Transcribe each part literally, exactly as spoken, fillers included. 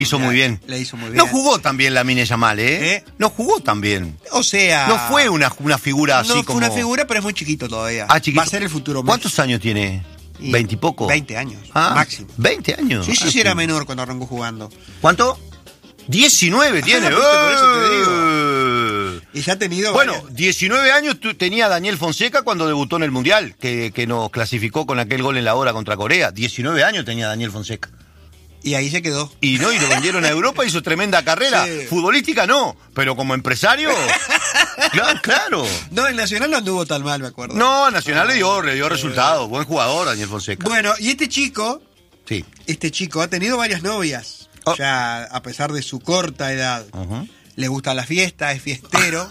hizo muy bien. Le hizo muy bien. No jugó tan bien Lamine Yamal, ¿eh? ¿Eh? No jugó tan bien. O sea... No fue una, una figura así no como... fue una figura, pero es muy chiquito todavía. Ah, chiquito. Va a ser el futuro. ¿Cuántos años tiene? Y ¿Veinte y poco? Veinte años, ah, máximo. ¿Veinte años? Sí, sí, ah, sí, era menor cuando arrancó jugando. ¿Cuánto? Diecinueve tiene. Ah, por eso te digo. Y ya ha tenido... Bueno, varias... diecinueve años tu, tenía Daniel Fonseca cuando debutó en el Mundial, que, que nos clasificó con aquel gol en la hora contra Corea. diecinueve años tenía Daniel Fonseca. Y ahí se quedó. Y no, y lo vendieron a Europa, hizo tremenda carrera. Sí. Futbolística no, pero como empresario, claro, claro. No, el Nacional no anduvo tan mal, me acuerdo. No, a Nacional le dio, le dio resultados. Buen jugador, Daniel Fonseca. Bueno, y este chico, Sí. este chico ha tenido varias novias. Oh. Ya a pesar de su corta edad. Uh-huh. Le gusta la fiesta, es fiestero.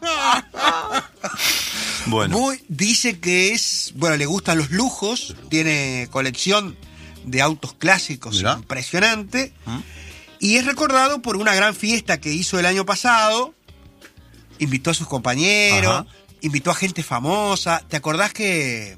Bueno. Muy, dice que es, bueno, le gustan los lujos, tiene colección de autos clásicos. Mirá. Impresionante. ¿Mm? Y es recordado por una gran fiesta que hizo el año pasado. Invitó a sus compañeros, Ajá. invitó a gente famosa. ¿Te acordás que,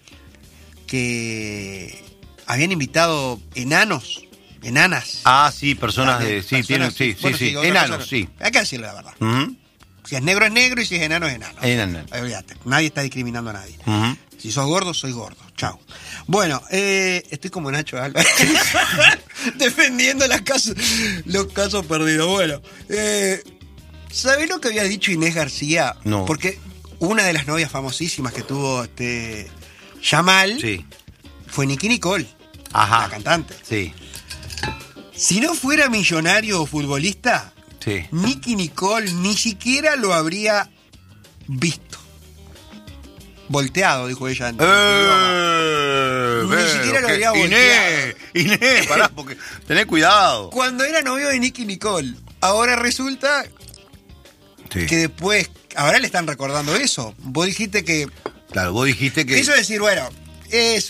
que habían invitado enanos? Enanas. Ah, sí, personas de... Sí, Personas, tienen, sí, sí, bueno, sí. otra Enanos, cosa, sí. Hay que decirle la verdad. Ujú. Si es negro es negro y si es enano es enano. Enano. Olvídate, nadie está discriminando a nadie. Ujú. Si sos gordo, soy gordo. Chao. Bueno, eh, estoy como Nacho Alba. Defendiendo las casos, los casos perdidos. Bueno, eh, ¿sabés lo que había dicho Inés García? No. Porque una de las novias famosísimas que tuvo este Yamal Sí. fue Nicki Nicole, Ajá. la cantante. Sí, Si no fuera millonario o futbolista, sí. Nicki Nicole ni siquiera lo habría visto. Volteado, dijo ella. antes. Eh, Ni pero siquiera lo que- habría Inés, Inés, pará, porque tenés cuidado. Cuando era novio de Nicki Nicole, ahora resulta Sí. que después, ahora le están recordando eso. Vos dijiste que, Claro, vos dijiste que... eso es decir, bueno, es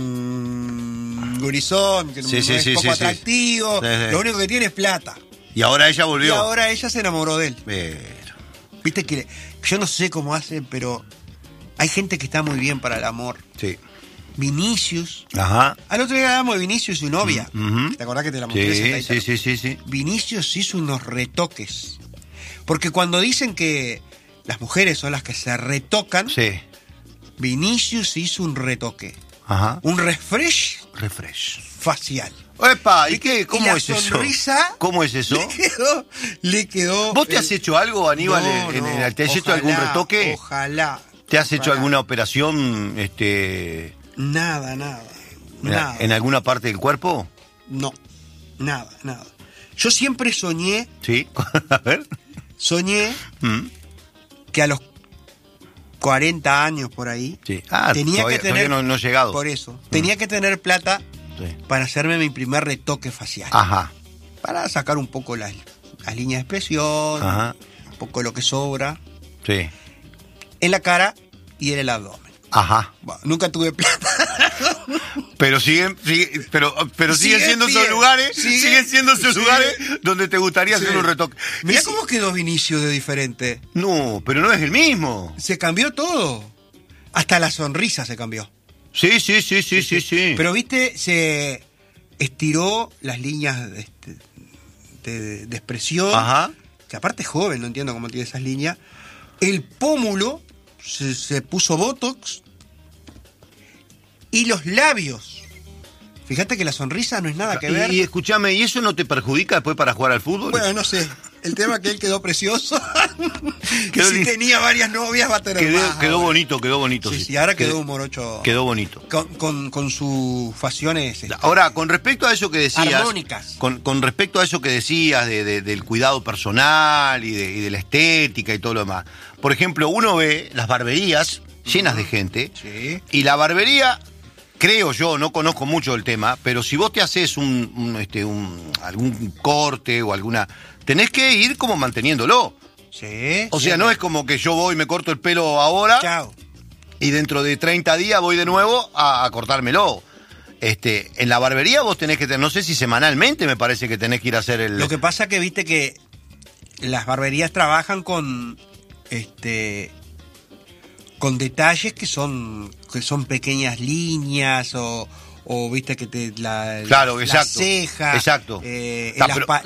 un gurizón, que Sí, no sí, es sí, poco sí, sí. atractivo, Sí, sí. lo único que tiene es plata. Y ahora ella Y volvió. ahora ella se enamoró de él. Pero... Viste que yo no sé cómo hacen, pero hay gente que está muy bien para el amor. Sí. Vinicius. Ajá. Al otro día hablamos de Vinicius y su novia. Ujú. ¿Te acordás que te la mostré? Sí, sentadita? sí, sí, sí, sí. Vinicius hizo unos retoques. Porque cuando dicen que las mujeres son las que se retocan, Sí. Vinicius hizo un retoque. Ajá. Un refresh Refresh. facial. Epa, ¿y qué? ¿Cómo y la es eso? sonrisa ¿Cómo es eso? Le quedó, le quedó. ¿Vos te el- has hecho algo, Aníbal? No, en, no, en- ¿Te has hecho ojalá, algún retoque? Ojalá. ¿Te has hecho Ojalá. alguna operación este, Nada, nada. en, Nada. en alguna parte del cuerpo? No. Nada, nada. Yo siempre soñé, Sí. A ver. soñé Mm. que a los cuarenta años por ahí, Sí. Ah, tenía todavía, que tener. todavía no, no he llegado. Por eso. Tenía que tener plata Sí. para hacerme mi primer retoque facial. Ajá. Para sacar un poco las, las líneas de expresión, Ajá. un poco lo que sobra. Sí. En la cara y en el abdomen. Ajá. Bueno, nunca tuve plata. Pero siguen, sigue- pero, pero siguen Siguen, siendo esos siguen, lugares, siguen, siguen siendo esos siguen. lugares donde te gustaría hacer Sí. un retoque. Mirá Y si- cómo quedó Vinicius de diferente. No, pero no es el mismo. Se cambió todo. Hasta la sonrisa se cambió. Sí, sí, sí, sí, sí, sí. Pero viste, se estiró las líneas de, este- de- de expresión. Ajá. Que aparte es joven, no entiendo cómo tiene esas líneas. El pómulo se, se puso botox. Y los labios. Fíjate que la sonrisa no es nada que ver. Y, y escúchame, ¿y eso no te perjudica después para jugar al fútbol? Bueno, no sé. El tema es que él quedó precioso. Quedó y si lindo. tenía varias novias va a tener quedó, más quedó ahora. bonito, quedó bonito. Sí, sí. sí, ahora quedó Quedó- un morocho. Quedó bonito. Con, con, con sus facciones. este, Ahora, con respecto a eso que decías, Armónicas. con, con respecto a eso que decías de, de- del cuidado personal y de, y de la estética y todo lo demás, por ejemplo, uno ve las barberías llenas de gente Sí. y la barbería, creo yo, no conozco mucho del tema, pero si vos te haces un, un, este, un- algún corte o alguna, tenés que ir como manteniéndolo. Sí. O sea, no es como que yo voy y me corto el pelo ahora Chao. y dentro de treinta días voy de nuevo a, a cortármelo. Este, en la barbería vos tenés que tener, no sé si semanalmente me parece que tenés que ir a hacer el... Lo que pasa que viste que las barberías trabajan con este con detalles que son que son pequeñas líneas o, o viste que te la, Claro, la exacto, ceja, exacto. eh, Ta, las pero- pa-